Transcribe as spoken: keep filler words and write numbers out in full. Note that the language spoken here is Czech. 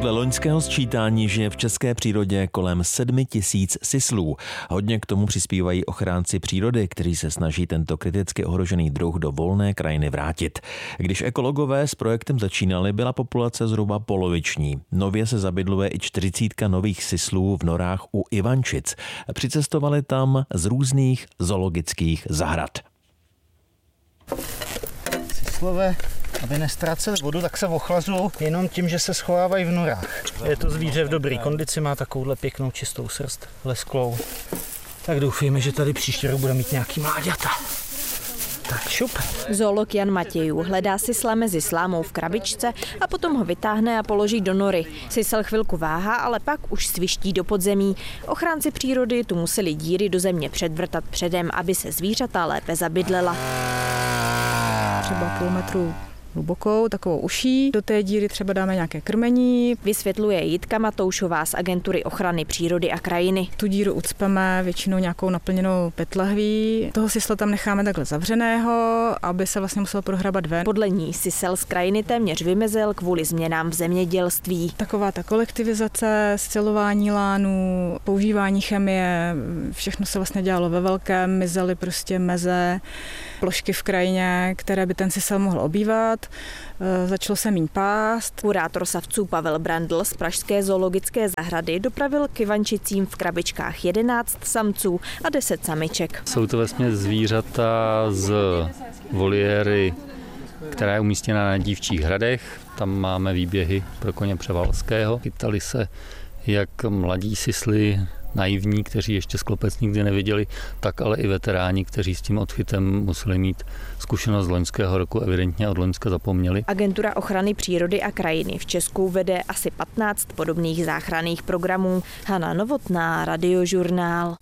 Podle loňského sčítání žije v české přírodě kolem sedmi tisíc sislů. Hodně k tomu přispívají ochránci přírody, kteří se snaží tento kriticky ohrožený druh do volné krajiny vrátit. Když ekologové s projektem začínali, byla populace zhruba poloviční. Nově se zabydluje i čtyřicítka nových sislů v norách u Ivančic. Přicestovali tam z různých zoologických zahrad. Sislové, aby nestráceli vodu, tak se ochlazují jenom tím, že se schovávají v norách. Je to zvíře v dobré kondici, má takovouhle pěknou čistou srst, lesklou. Tak doufejme, že tady příští rok bude mít nějaký mláďata. Tak šup. Zoolog Jan Matějů hledá sisla mezi slámou v krabičce a potom ho vytáhne a položí do nory. Sisl chvilku váhá, ale pak už sviští do podzemí. Ochránci přírody tu museli díry do země předvrtat předem, aby se zvířata lépe zabydlela. Třeba půl metru hlubokou, takovou uší. Do té díry třeba dáme nějaké krmení. Vysvětluje Jitka Matoušová z Agentury ochrany přírody a krajiny. Tu díru ucpeme většinou nějakou naplněnou petlahví. Toho sisla tam necháme takhle zavřeného, aby se vlastně musel prohrabat ven. Podle ní sisel z krajiny téměř vymizel kvůli změnám v zemědělství. Taková ta kolektivizace, scelování lánů, používání chemie, všechno se vlastně dělalo ve velkém, mizely prostě meze, plošky v krajině, které by ten sisel mohl obývat. Začalo se míň pást. Kurátor savců Pavel Brandl z pražské zoologické zahrady dopravil k Ivančicím v krabičkách jedenáct samců a deset samiček. Jsou to vesměs zvířata z voliéry, která je umístěna na Dívčích hradech. Tam máme výběhy pro koně Převalského. Chytali se jak mladí sisly, naivní, kteří ještě sklopec nikdy neviděli, tak ale i veteráni, kteří s tím odchytem museli mít zkušenost z loňského roku, evidentně od loňska zapomněli. Agentura ochrany přírody a krajiny v Česku vede asi patnáct podobných záchranných programů. Hana Novotná, Radiožurnál.